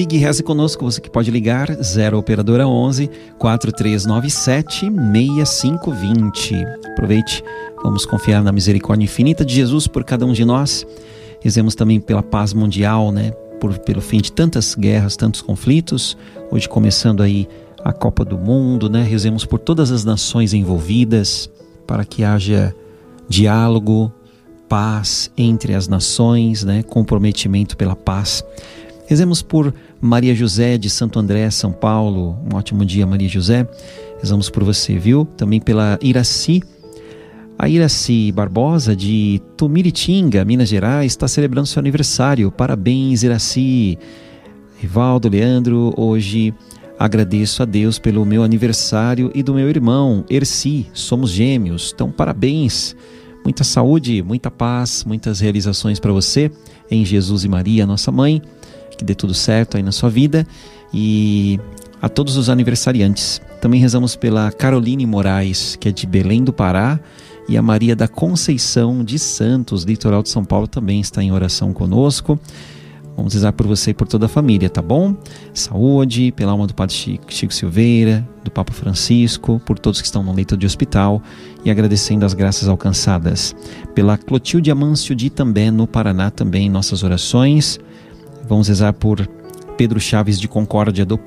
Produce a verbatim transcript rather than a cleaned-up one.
Ligue e reze conosco, você que pode ligar zero operadora onze, quatro três nove sete, seis cinco dois zero. Aproveite, vamos confiar na misericórdia infinita de Jesus por cada um de nós. Rezemos também pela paz mundial, né? Por, pelo fim de tantas guerras, tantos conflitos. Hoje começando aí a Copa do Mundo, né? Rezemos por todas as nações envolvidas, para que haja diálogo, paz entre as nações, né? Comprometimento pela paz. Rezemos por Maria José de Santo André, São Paulo. Um ótimo dia, Maria José. Rezamos por você, viu? Também pela Iraci. A Iraci Barbosa de Tumiritinga, Minas Gerais, está celebrando seu aniversário. Parabéns, Iraci. Rivaldo, Leandro, hoje agradeço a Deus pelo meu aniversário e do meu irmão, Erci. Somos gêmeos. Então, parabéns. Muita saúde, muita paz, muitas realizações para você em Jesus e Maria, nossa mãe. Que dê tudo certo aí na sua vida. E a todos os aniversariantes. Também rezamos pela Caroline Moraes, que é de Belém do Pará, e a Maria da Conceição de Santos, litoral de São Paulo, também está em oração conosco. Vamos rezar por você e por toda a família, tá bom? Saúde, pela alma do Padre Chico, Chico Silveira, do Papa Francisco, por todos que estão no leito de hospital, e agradecendo as graças alcançadas. Pela Clotilde Amâncio de Itambé, no Paraná, também nossas orações. Vamos rezar por Pedro Chaves de Concórdia do